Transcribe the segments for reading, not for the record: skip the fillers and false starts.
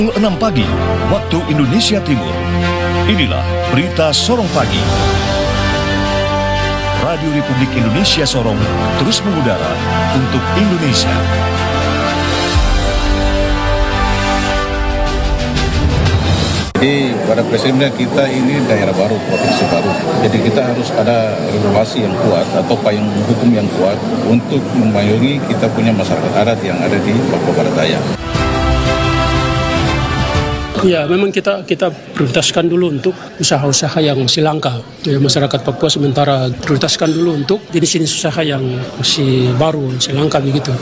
6 pagi, waktu Indonesia Timur. Inilah berita Sorong Pagi. Radio Republik Indonesia Sorong terus mengudara untuk Indonesia. Jadi pada prinsipnya kita ini daerah baru, provinsi baru. Jadi kita harus ada regulasi yang kuat atau payung hukum yang kuat untuk memayungi kita punya masyarakat adat yang ada di Papua Barat Daya. Ya, memang kita prioritaskan dulu untuk usaha-usaha yang masih langka. Ya, masyarakat Papua sementara prioritaskan dulu untuk jenis-jenis usaha yang masih baru, masih langka begitu.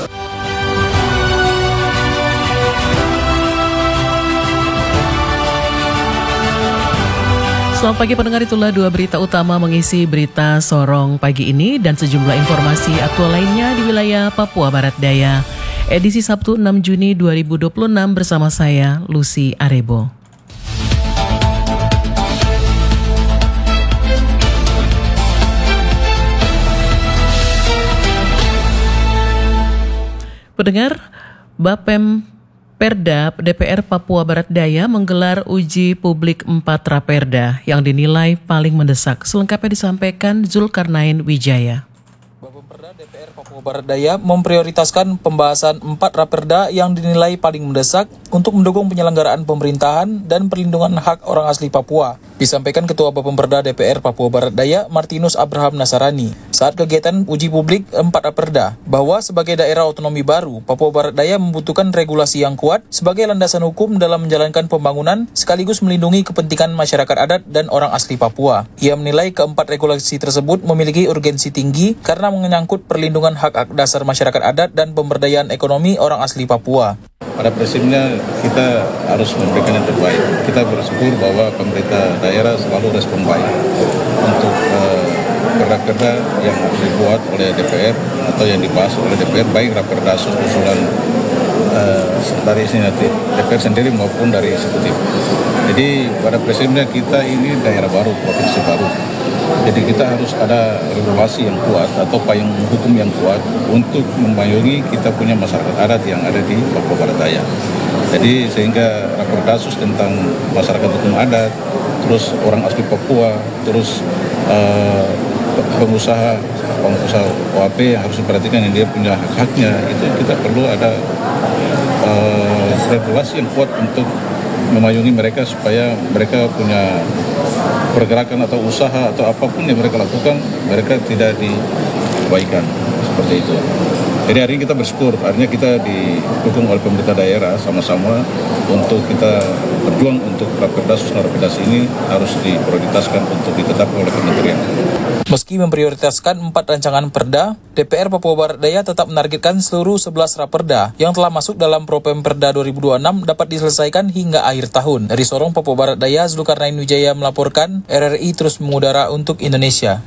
Selamat pagi pendengar, itulah dua berita utama mengisi berita Sorong pagi ini dan sejumlah informasi aktual lainnya di wilayah Papua Barat Daya. Edisi Sabtu 6 Juni 2026 bersama saya, Lucy Arebo. Pendengar, Bapem Perda DPR Papua Barat Daya menggelar uji publik 4 Raperda yang dinilai paling mendesak. Selengkapnya disampaikan Zulkarnain Wijaya. Bapemperda DPR Papua Barat Daya memprioritaskan pembahasan 4 Raperda yang dinilai paling mendesak untuk mendukung penyelenggaraan pemerintahan dan perlindungan hak orang asli Papua. Disampaikan Ketua Bapemperda DPR Papua Barat Daya Martinus Abraham Nasarani saat kegiatan uji publik 4 Raperda bahwa sebagai daerah otonomi baru, Papua Barat Daya membutuhkan regulasi yang kuat sebagai landasan hukum dalam menjalankan pembangunan sekaligus melindungi kepentingan masyarakat adat dan orang asli Papua. Ia menilai keempat regulasi tersebut memiliki urgensi tinggi karena menyangkut perlindungan hak dasar masyarakat adat dan pemberdayaan ekonomi orang asli Papua. Pada prinsipnya kita harus memberikan yang terbaik. Kita bersyukur bahwa pemerintah daerah selalu respon baik untuk perda-perda yang dibuat oleh DPR atau yang dibahas oleh DPR, baik raperda usulan dari DPR sendiri maupun dari eksekutif. Jadi pada prinsipnya kita ini daerah baru, provinsi baru. Jadi kita harus ada regulasi yang kuat atau payung hukum yang kuat untuk memayungi kita punya masyarakat adat yang ada di Papua Barat Daya. Jadi sehingga raperdasus tentang masyarakat hukum adat, terus orang asli Papua, terus pengusaha OAP yang harus diperhatikan yang dia punya hak-haknya, itu kita perlu ada regulasi yang kuat untuk memayungi mereka supaya mereka punya pergerakan atau usaha atau apapun yang mereka lakukan, mereka tidak diabaikan seperti itu. Jadi hari ini kita bersyukur, artinya kita didukung oleh pemerintah daerah sama-sama untuk kita berjuang untuk raperdas ini harus diprioritaskan untuk ditetapkan oleh kementerian. Meski memprioritaskan 4 rancangan perda, DPR Papua Barat Daya tetap menargetkan seluruh 11 raperda yang telah masuk dalam Propemperda 2026 dapat diselesaikan hingga akhir tahun. Dari Sorong, Papua Barat Daya, Zulkarnain Wijaya melaporkan, RRI terus mengudara untuk Indonesia.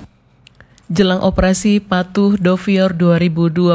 Jelang operasi Patuh Dovior 2026,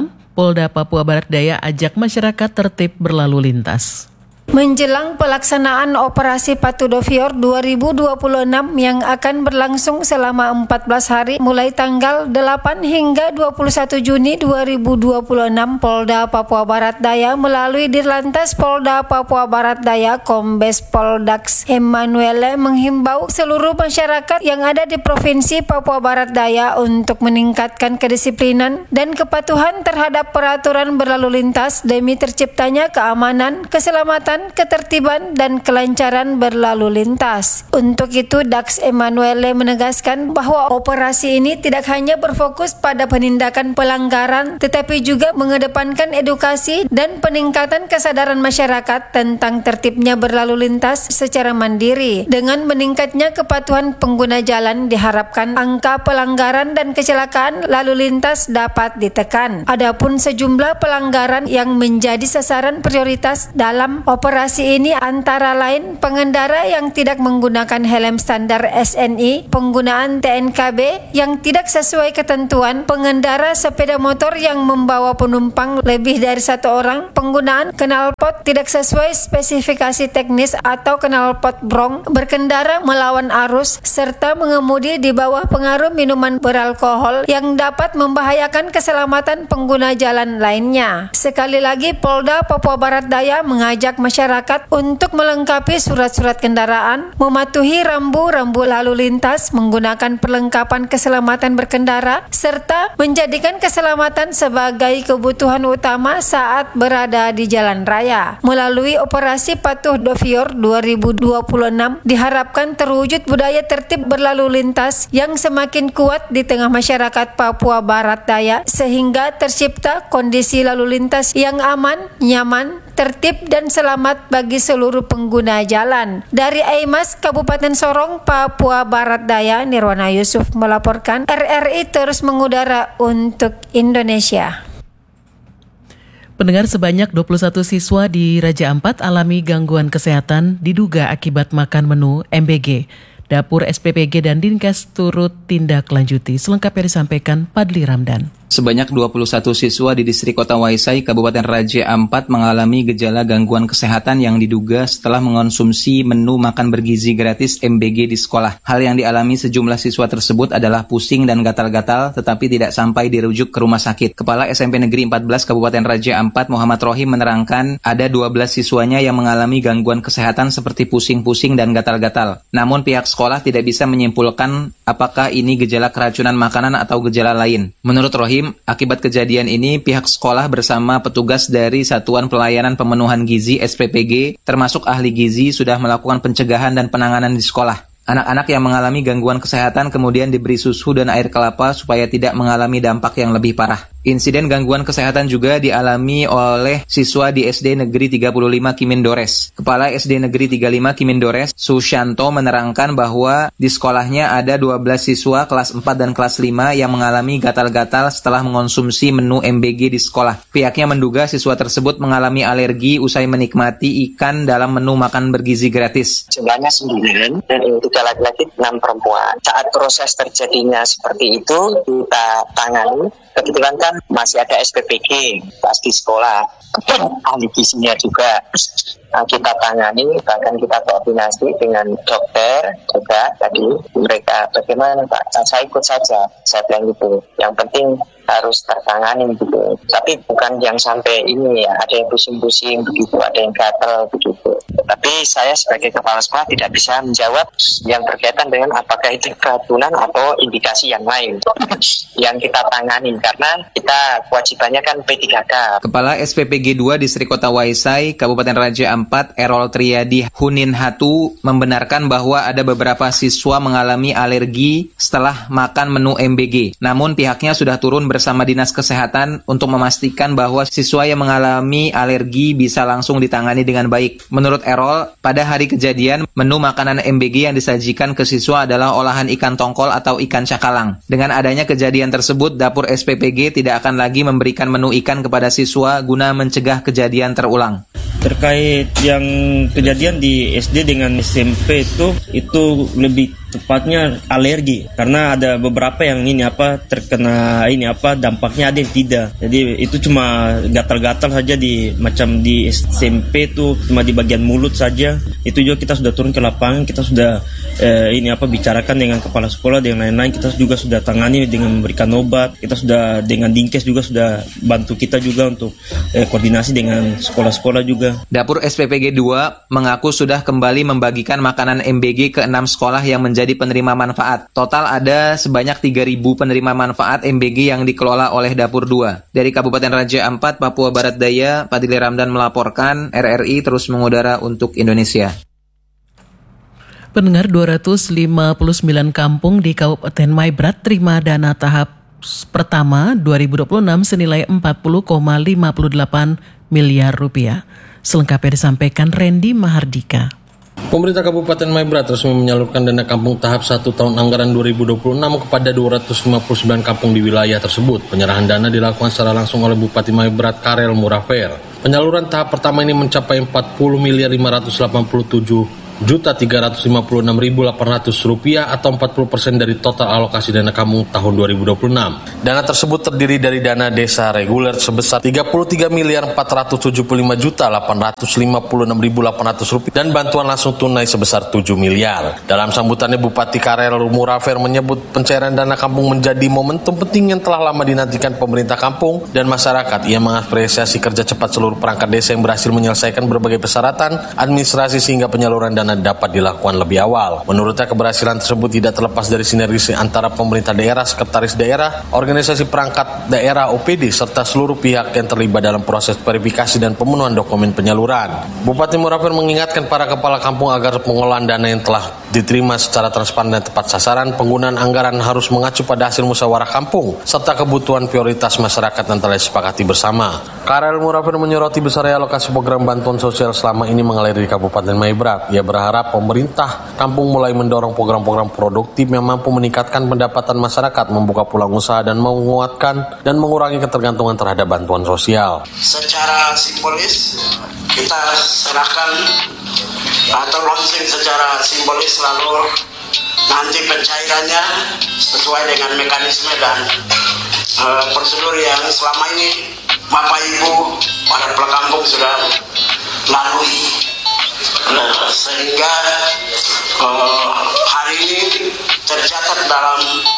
Polda Papua Barat Daya ajak masyarakat tertib berlalu lintas. Menjelang pelaksanaan Operasi Patuh Dovior 2026 yang akan berlangsung selama 14 hari mulai tanggal 8 hingga 21 Juni 2026, Polda Papua Barat Daya melalui Dirlantas Polda Papua Barat Daya Kombes Pol Dax Emanuele menghimbau seluruh masyarakat yang ada di Provinsi Papua Barat Daya untuk meningkatkan kedisiplinan dan kepatuhan terhadap peraturan berlalu lintas demi terciptanya keamanan, keselamatan, ketertiban dan kelancaran berlalu lintas. Untuk itu, Dax Emanuele menegaskan bahwa operasi ini tidak hanya berfokus pada penindakan pelanggaran, tetapi juga mengedepankan edukasi dan peningkatan kesadaran masyarakat tentang tertibnya berlalu lintas secara mandiri. Dengan meningkatnya kepatuhan pengguna jalan, diharapkan angka pelanggaran dan kecelakaan lalu lintas dapat ditekan. Adapun sejumlah pelanggaran yang menjadi sasaran prioritas dalam operasi ini antara lain pengendara yang tidak menggunakan helm standar SNI, penggunaan TNKB yang tidak sesuai ketentuan, pengendara sepeda motor yang membawa penumpang lebih dari 1 orang, penggunaan knalpot tidak sesuai spesifikasi teknis atau knalpot brong, berkendara melawan arus, serta mengemudi di bawah pengaruh minuman beralkohol yang dapat membahayakan keselamatan pengguna jalan lainnya. Sekali lagi, Polda Papua Barat Daya mengajak masyarakat masyarakat untuk melengkapi surat-surat kendaraan, mematuhi rambu-rambu lalu lintas, menggunakan perlengkapan keselamatan berkendara, serta menjadikan keselamatan sebagai kebutuhan utama saat berada di jalan raya. Melalui operasi Patuh Dofior 2026 diharapkan terwujud budaya tertib berlalu lintas yang semakin kuat di tengah masyarakat Papua Barat Daya sehingga tercipta kondisi lalu lintas yang aman, nyaman, tertib dan selamat bagi seluruh pengguna jalan. Dari Aimas, Kabupaten Sorong, Papua Barat Daya, Nirwana Yusuf melaporkan. RRI terus mengudara untuk Indonesia. Pendengar, sebanyak 21 siswa di Raja Ampat alami gangguan kesehatan diduga akibat makan menu MBG. Dapur SPPG dan Dinkes turut tindak lanjuti. Selengkapnya disampaikan Padli Ramdan. Sebanyak 21 siswa di distrik Kota Waisai, Kabupaten Raja Ampat mengalami gejala gangguan kesehatan yang diduga setelah mengonsumsi menu makan bergizi gratis MBG di sekolah. Hal yang dialami sejumlah siswa tersebut adalah pusing dan gatal-gatal tetapi tidak sampai dirujuk ke rumah sakit. Kepala SMP Negeri 14 Kabupaten Raja Ampat Muhammad Rohim menerangkan ada 12 siswanya yang mengalami gangguan kesehatan seperti pusing-pusing dan gatal-gatal. Namun pihak sekolah tidak bisa menyimpulkan apakah ini gejala keracunan makanan atau gejala lain. Menurut Rohim, akibat kejadian ini, pihak sekolah bersama petugas dari Satuan Pelayanan Pemenuhan Gizi SPPG, termasuk ahli gizi, sudah melakukan pencegahan dan penanganan di sekolah. Anak-anak yang mengalami gangguan kesehatan kemudian diberi susu dan air kelapa supaya tidak mengalami dampak yang lebih parah. Insiden gangguan kesehatan juga dialami oleh siswa di SD Negeri 35 Kimindores. Kepala SD Negeri 35 Kimindores, Susyanto, menerangkan bahwa di sekolahnya ada 12 siswa kelas 4 dan kelas 5 yang mengalami gatal-gatal setelah mengonsumsi menu MBG di sekolah. Pihaknya menduga siswa tersebut mengalami alergi usai menikmati ikan dalam menu makan bergizi gratis. Jumlahnya 9, 3 laki-laki, 6 perempuan. Saat proses terjadinya seperti itu, kita tangani. Kebetulan kan masih ada SPPG pas di sekolah, ahli gizinya juga kita tangani, bahkan kita koordinasi dengan dokter juga tadi. Mereka bagaimana Pak? Saya ikut saja, saya bilang gitu. Yang penting harus tertangani gitu. Tapi bukan yang sampai ini ya, ada yang pusing-pusing begitu, ada yang gatal begitu. Tapi saya sebagai kepala sekolah tidak bisa menjawab yang berkaitan dengan apakah itu keracunan atau indikasi yang lain yang kita tangani, karena kita kewajibannya kan P3K. Kepala SPPG 2 Distrik Kota Waisai, Kabupaten Raja Ampat, Errol Triadi Hunin Hatu, membenarkan bahwa ada beberapa siswa mengalami alergi setelah makan menu MBG. Namun pihaknya sudah turun bersama Dinas Kesehatan untuk memastikan bahwa siswa yang mengalami alergi bisa langsung ditangani dengan baik. Menurut Errol, pada hari kejadian, menu makanan MBG yang disajikan ke siswa adalah olahan ikan tongkol atau ikan cakalang. Dengan adanya kejadian tersebut, dapur SPPG tidak akan lagi memberikan menu ikan kepada siswa guna mencegah kejadian terulang. Terkait yang kejadian di SD dengan SMP itu lebih tepatnya alergi, karena ada beberapa yang terkena dampaknya, ada yang tidak. Jadi itu cuma gatal-gatal saja macam di SMP itu cuma di bagian mulut saja. Itu juga kita sudah turun ke lapangan, kita sudah bicarakan dengan kepala sekolah dan lain-lain. Kita juga sudah tangani dengan memberikan obat. Kita sudah dengan Dinkes juga sudah bantu kita juga untuk koordinasi dengan sekolah-sekolah juga. Dapur SPPG 2 mengaku sudah kembali membagikan makanan MBG ke 6 sekolah yang menjadi penerima manfaat. Total ada sebanyak 3.000 penerima manfaat MBG yang dikelola oleh Dapur 2. Dari Kabupaten Raja Ampat, Papua Barat Daya, Padli Ramdan melaporkan. RRI terus mengudara untuk Indonesia. Pendengar, 259 kampung di Kabupaten Maibrat terima dana tahap pertama 2026 senilai 40,58 miliar rupiah. Selengkapnya disampaikan Randy Mahardika. Pemerintah Kabupaten Maibrat resmi menyalurkan dana kampung tahap 1 tahun anggaran 2026 kepada 259 kampung di wilayah tersebut. Penyerahan dana dilakukan secara langsung oleh Bupati Maibrat Karel Murafer. Penyaluran tahap pertama ini mencapai 40.587 Rp4.356.800 atau 40% dari total alokasi dana kampung tahun 2026. Dana tersebut terdiri dari dana desa reguler sebesar Rp33.475.856.800 dan bantuan langsung tunai sebesar Rp7 miliar. Dalam sambutannya, Bupati Karel Murafer menyebut pencairan dana kampung menjadi momentum penting yang telah lama dinantikan pemerintah kampung dan masyarakat. Ia mengapresiasi kerja cepat seluruh perangkat desa yang berhasil menyelesaikan berbagai persyaratan administrasi sehingga penyaluran dana dapat dilakukan lebih awal. Menurutnya, keberhasilan tersebut tidak terlepas dari sinergi antara pemerintah daerah, sekretaris daerah, organisasi perangkat daerah OPD, serta seluruh pihak yang terlibat dalam proses verifikasi dan pemenuhan dokumen penyaluran. Bupati Murafer mengingatkan para kepala kampung agar pengolahan dana yang telah diterima secara transparan dan tepat sasaran, penggunaan anggaran harus mengacu pada hasil musyawarah kampung, serta kebutuhan prioritas masyarakat yang telah disepakati bersama. Karel Murafer menyoroti besarnya alokasi program bantuan sosial selama ini mengalir di Kabupaten Maibrat. Ia berharap pemerintah kampung mulai mendorong program-program produktif yang mampu meningkatkan pendapatan masyarakat, membuka peluang usaha dan menguatkan dan mengurangi ketergantungan terhadap bantuan sosial. Secara simbolis kita serahkan atau launching secara simbolis, lalu nanti pencairannya sesuai dengan mekanisme dan prosedur yang selama ini Bapak Ibu para pelakampung sudah lalui, sehingga hari ini tercatat dalam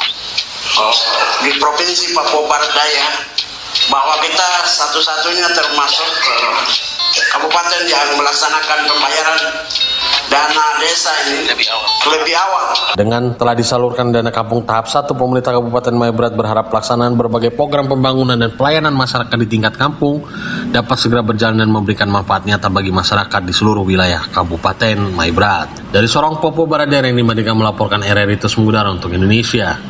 di Provinsi Papua Barat Daya bahwa kita satu-satunya termasuk kabupaten yang melaksanakan pembayaran dana desa ini lebih awal. Dengan telah disalurkan dana kampung tahap 1, pemerintah Kabupaten Maibrat berharap pelaksanaan berbagai program pembangunan dan pelayanan masyarakat di tingkat kampung dapat segera berjalan dan memberikan manfaat nyata bagi masyarakat di seluruh wilayah Kabupaten Maibrat. Dari Sorong, Papua Barat Daya, Randy Madika melaporkan RRI Terus Mengudara untuk Indonesia.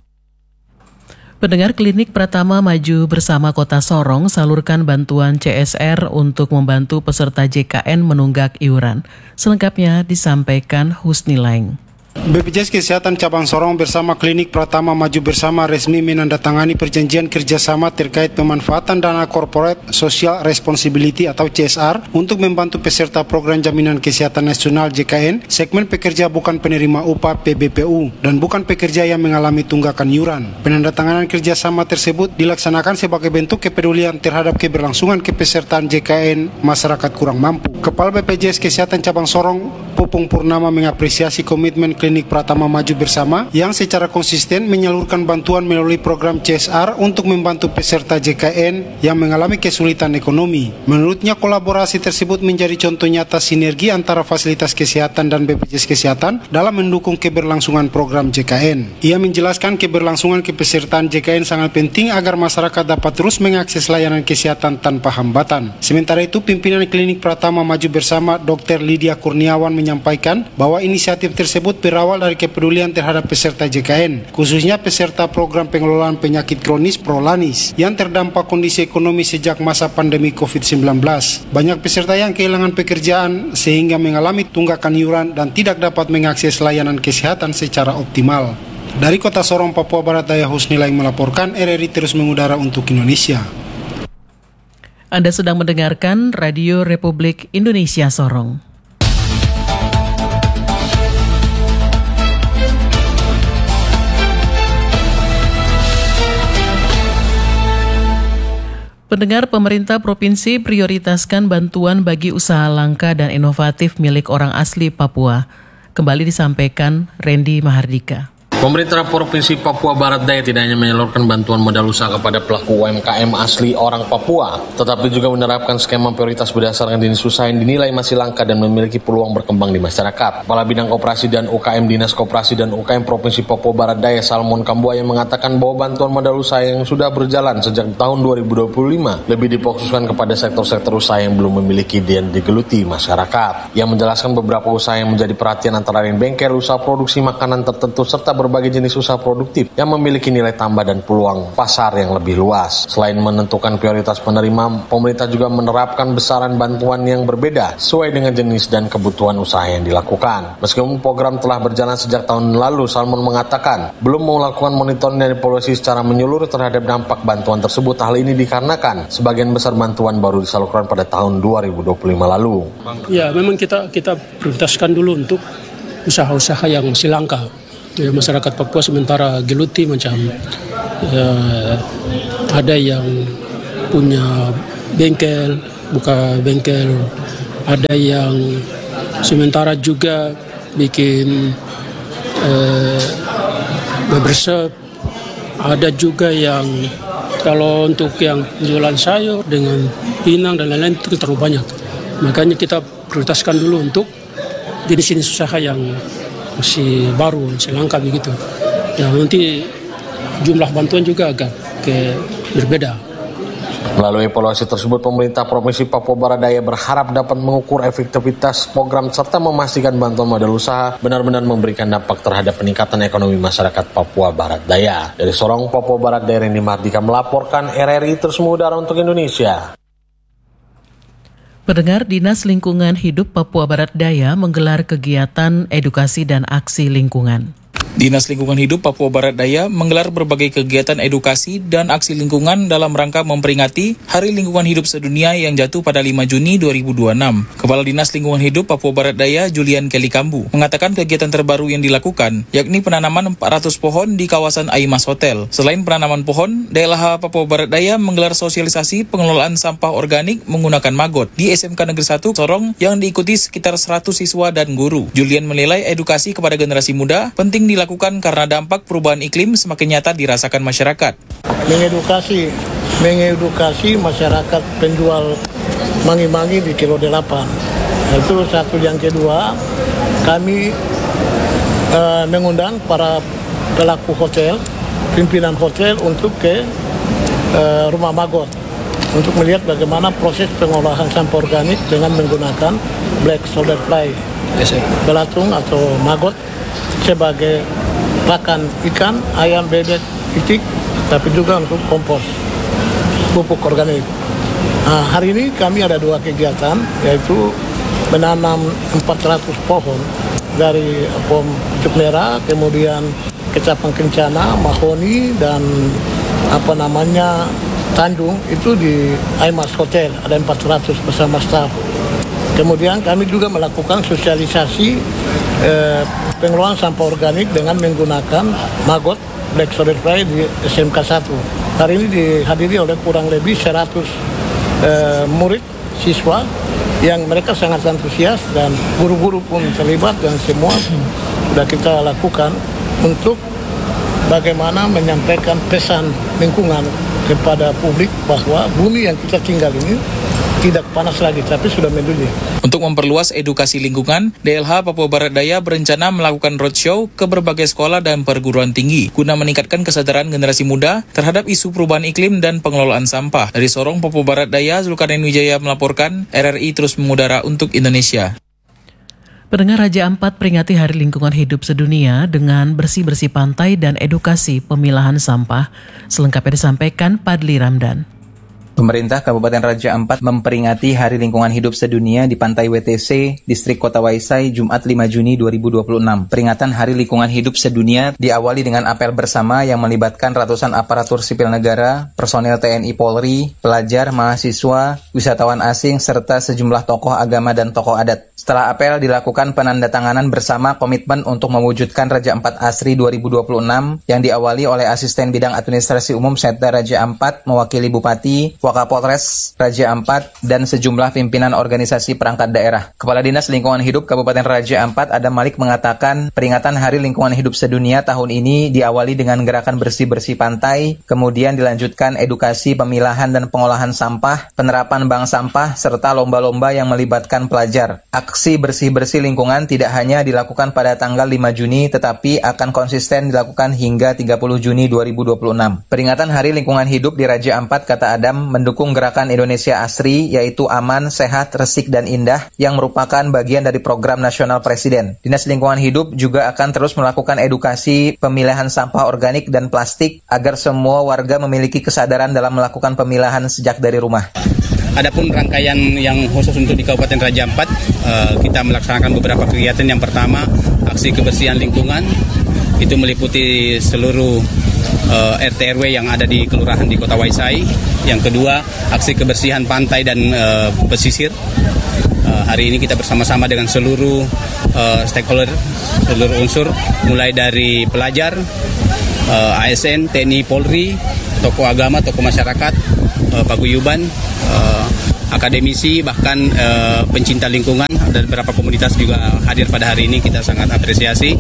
Pendengar, Klinik Pratama Maju Bersama Kota Sorong salurkan bantuan CSR untuk membantu peserta JKN menunggak iuran. Selengkapnya disampaikan Husni Laing. BPJS Kesehatan Cabang Sorong bersama Klinik Pratama Maju Bersama resmi menandatangani perjanjian kerjasama terkait pemanfaatan dana Corporate Social Responsibility atau CSR untuk membantu peserta Program Jaminan Kesehatan Nasional JKN, segmen pekerja bukan penerima upah PBPU, dan bukan pekerja yang mengalami tunggakan iuran. Penandatanganan kerjasama tersebut dilaksanakan sebagai bentuk kepedulian terhadap keberlangsungan kepesertaan JKN masyarakat kurang mampu. Kepala BPJS Kesehatan Cabang Sorong, Pupung Purnama, mengapresiasi komitmen Klinik Pratama Maju Bersama yang secara konsisten menyalurkan bantuan melalui program CSR untuk membantu peserta JKN yang mengalami kesulitan ekonomi. Menurutnya, kolaborasi tersebut menjadi contoh nyata sinergi antara fasilitas kesehatan dan BPJS Kesehatan dalam mendukung keberlangsungan program JKN. Ia menjelaskan keberlangsungan kepesertaan JKN sangat penting agar masyarakat dapat terus mengakses layanan kesehatan tanpa hambatan. Sementara itu, pimpinan Klinik Pratama Maju Bersama Dr. Lydia Kurniawan menyampaikan bahwa inisiatif tersebut berawal dari kepedulian terhadap peserta JKN, khususnya peserta program pengelolaan penyakit kronis Prolanis yang terdampak kondisi ekonomi sejak masa pandemi COVID-19. Banyak peserta yang kehilangan pekerjaan sehingga mengalami tunggakan iuran dan tidak dapat mengakses layanan kesehatan secara optimal. Dari Kota Sorong, Papua Barat Daya, Husni Laing melaporkan, RRI Terus Mengudara untuk Indonesia. Anda sedang mendengarkan Radio Republik Indonesia Sorong. Pendengar, pemerintah provinsi prioritaskan bantuan bagi usaha langka dan inovatif milik orang asli Papua. Kembali disampaikan Randy Mahardika. Pemerintah Provinsi Papua Barat Daya tidak hanya menyalurkan bantuan modal usaha kepada pelaku UMKM asli orang Papua, tetapi juga menerapkan skema prioritas berdasarkan jenis usaha yang dinilai masih langka dan memiliki peluang berkembang di masyarakat. Kepala Bidang Koperasi dan UKM Dinas Koperasi dan UKM Provinsi Papua Barat Daya, Salmon Kambuaya, mengatakan bahwa bantuan modal usaha yang sudah berjalan sejak tahun 2025 lebih difokuskan kepada sektor-sektor usaha yang belum memiliki dan digeluti masyarakat. Yang menjelaskan beberapa usaha yang menjadi perhatian antara lain bengkel, usaha produksi makanan tertentu, serta berbagai berbagai jenis usaha produktif yang memiliki nilai tambah dan peluang pasar yang lebih luas. Selain menentukan prioritas penerima, pemerintah juga menerapkan besaran bantuan yang berbeda sesuai dengan jenis dan kebutuhan usaha yang dilakukan. Meskipun program telah berjalan sejak tahun lalu, Salmon mengatakan belum melakukan monitoring dan evaluasi secara menyeluruh terhadap dampak bantuan tersebut. Hal ini dikarenakan sebagian besar bantuan baru disalurkan pada tahun 2025 lalu. Ya, memang kita prioritaskan dulu untuk usaha-usaha yang masih langka. Ya, masyarakat Papua sementara geluti macam ada yang punya bengkel, buka bengkel, ada yang sementara juga bikin barbershop, ada juga yang kalau untuk yang jualan sayur dengan pinang dan lain-lain itu terlalu banyak. Makanya kita prioritaskan dulu untuk jenis-jenis usaha yang masih baru, masih langka begitu. Ya, nanti jumlah bantuan juga agak berbeda. Melalui evaluasi tersebut, pemerintah Provinsi Papua Barat Daya berharap dapat mengukur efektivitas program serta memastikan bantuan modal usaha benar-benar memberikan dampak terhadap peningkatan ekonomi masyarakat Papua Barat Daya. Dari Sorong, Papua Barat Daya, Randy Mardika melaporkan, RRI Terus Mengudara untuk Indonesia. Pendengar, Dinas Lingkungan Hidup Papua Barat Daya menggelar kegiatan edukasi dan aksi lingkungan. Dinas Lingkungan Hidup Papua Barat Daya menggelar berbagai kegiatan edukasi dan aksi lingkungan dalam rangka memperingati Hari Lingkungan Hidup Sedunia yang jatuh pada 5 Juni 2026. Kepala Dinas Lingkungan Hidup Papua Barat Daya, Julian Kelikambu, mengatakan kegiatan terbaru yang dilakukan, yakni penanaman 400 pohon di kawasan Aimas Hotel. Selain penanaman pohon, DLH Papua Barat Daya menggelar sosialisasi pengelolaan sampah organik menggunakan maggot di SMK Negeri 1 Sorong yang diikuti sekitar 100 siswa dan guru. Julian menilai edukasi kepada generasi muda penting dilakukan karena dampak perubahan iklim semakin nyata dirasakan masyarakat. Mengedukasi masyarakat penjual mangi-mangi di kilo 8. Itu satu. Yang kedua, kami mengundang para pelaku hotel, pimpinan hotel untuk ke rumah maggot untuk melihat bagaimana proses pengolahan sampah organik dengan menggunakan black soldier fly, belatung atau maggot sebagai pakan ikan, ayam, bebek, itik, tapi juga untuk kompos pupuk organik. Nah, hari ini kami ada 2 kegiatan, yaitu menanam 400 pohon dari pohon pucuk merah, kemudian kecapang kencana, mahoni, dan Tanjung, itu di Aimas Hotel, ada 400 bersama staf. Kemudian kami juga melakukan sosialisasi pengelolaan sampah organik dengan menggunakan maggot black soldier fly di SMK 1. Hari ini dihadiri oleh kurang lebih 100 murid siswa yang mereka sangat antusias dan guru-guru pun terlibat, dan semua sudah kita lakukan untuk bagaimana menyampaikan pesan lingkungan kepada publik bahwa bumi yang kita tinggal ini tidak panas lagi, tapi sudah mendidih. Untuk memperluas edukasi lingkungan, DLH Papua Barat Daya berencana melakukan roadshow ke berbagai sekolah dan perguruan tinggi guna meningkatkan kesadaran generasi muda terhadap isu perubahan iklim dan pengelolaan sampah. Dari Sorong, Papua Barat Daya, Zulkarnain Wijaya melaporkan, RRI Terus Mengudara untuk Indonesia. Pendengar, Raja Ampat peringati Hari Lingkungan Hidup Sedunia dengan bersih-bersih pantai dan edukasi pemilahan sampah. Selengkapnya disampaikan Padli Ramdan. Pemerintah Kabupaten Raja Ampat memperingati Hari Lingkungan Hidup Sedunia di Pantai WTC, Distrik Kota Waisai, Jumat 5 Juni 2026. Peringatan Hari Lingkungan Hidup Sedunia diawali dengan apel bersama yang melibatkan ratusan aparatur sipil negara, personel TNI Polri, pelajar, mahasiswa, wisatawan asing, serta sejumlah tokoh agama dan tokoh adat. Setelah apel dilakukan penandatanganan bersama komitmen untuk mewujudkan Raja Ampat Asri 2026 yang diawali oleh Asisten Bidang Administrasi Umum Setda Raja Ampat mewakili Bupati, Wakapolres Raja Ampat, dan sejumlah pimpinan organisasi perangkat daerah. Kepala Dinas Lingkungan Hidup Kabupaten Raja Ampat Adam Malik mengatakan peringatan Hari Lingkungan Hidup Sedunia tahun ini diawali dengan gerakan bersih-bersih pantai, kemudian dilanjutkan edukasi pemilahan dan pengolahan sampah, penerapan bank sampah, serta lomba-lomba yang melibatkan pelajar. Aksi bersih-bersih lingkungan tidak hanya dilakukan pada tanggal 5 Juni, tetapi akan konsisten dilakukan hingga 30 Juni 2026. Peringatan Hari Lingkungan Hidup di Raja Ampat, kata Adam, mendukung gerakan Indonesia Asri, yaitu aman, sehat, resik, dan indah, yang merupakan bagian dari program nasional Presiden. Dinas Lingkungan Hidup juga akan terus melakukan edukasi pemilahan sampah organik dan plastik agar semua warga memiliki kesadaran dalam melakukan pemilahan sejak dari rumah. Adapun rangkaian yang khusus untuk di Kabupaten Raja Ampat, kita melaksanakan beberapa kegiatan. Yang pertama, aksi kebersihan lingkungan, itu meliputi seluruh RT RW yang ada di kelurahan di Kota Waisai. Yang kedua, aksi kebersihan pantai dan pesisir. Hari ini kita bersama-sama dengan seluruh stakeholder, seluruh unsur, mulai dari pelajar, ASN, TNI, Polri, tokoh agama, tokoh masyarakat, paguyuban, akademisi, bahkan pencinta lingkungan. Ada beberapa komunitas juga hadir pada hari ini. Kita sangat apresiasi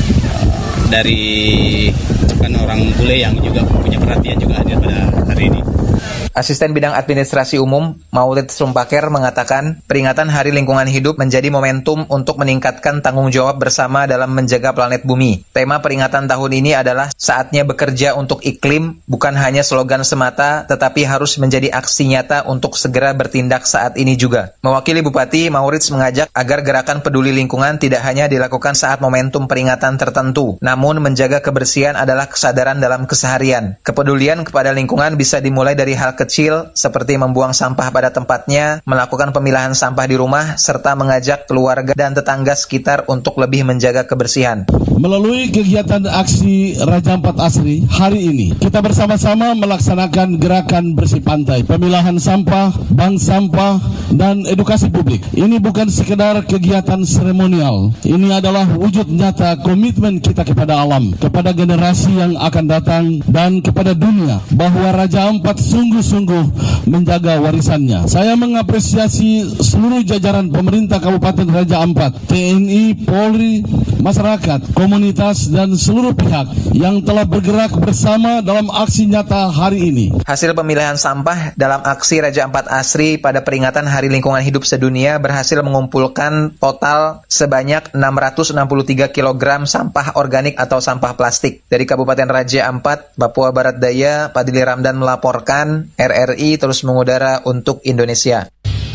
dari orang bule yang juga punya perhatian juga hadir pada hari ini. Asisten Bidang Administrasi Umum Maulid Sumpaker mengatakan peringatan Hari Lingkungan Hidup menjadi momentum untuk meningkatkan tanggung jawab bersama dalam menjaga planet bumi. Tema peringatan tahun ini adalah saatnya bekerja untuk iklim, bukan hanya slogan semata, tetapi harus menjadi aksi nyata untuk segera bertindak saat ini juga. Mewakili Bupati, Maurits mengajak agar gerakan peduli lingkungan tidak hanya dilakukan saat momentum peringatan tertentu, namun menjaga kebersihan adalah kesadaran dalam keseharian. Kepedulian kepada lingkungan bisa dimulai dari hal kecil seperti membuang sampah pada tempatnya, melakukan pemilahan sampah di rumah, serta mengajak keluarga dan tetangga sekitar untuk lebih menjaga kebersihan. Melalui kegiatan aksi Raja Ampat Asri, hari ini kita bersama-sama melaksanakan gerakan bersih pantai, pemilahan sampah, bank sampah, dan edukasi publik. Ini bukan sekedar kegiatan seremonial, ini adalah wujud nyata komitmen kita kepada alam, kepada generasi yang akan datang, dan kepada dunia, bahwa Raja Ampat sungguh-sungguh menjaga warisannya. Saya mengapresiasi seluruh jajaran pemerintah Kabupaten Raja Ampat, TNI, Polri, masyarakat, komunitas, dan seluruh pihak yang telah bergerak bersama dalam aksi nyata hari ini. Hasil pemilahan sampah dalam aksi Raja Ampat Asri pada peringatan Hari Lingkungan Hidup Sedunia berhasil mengumpulkan total sebanyak 663 kg sampah organik atau sampah plastik. Dari Kabupaten Raja Ampat, Papua Barat Daya, Padili Ramdan melaporkan, RRI terus mengudara untuk Indonesia.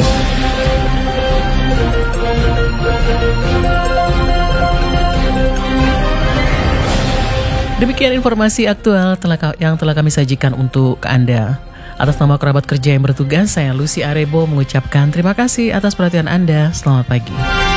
Demikian informasi aktual yang telah kami sajikan untuk Anda. Atas nama kerabat kerja yang bertugas, saya Lucy Arebo mengucapkan terima kasih atas perhatian Anda. Selamat pagi.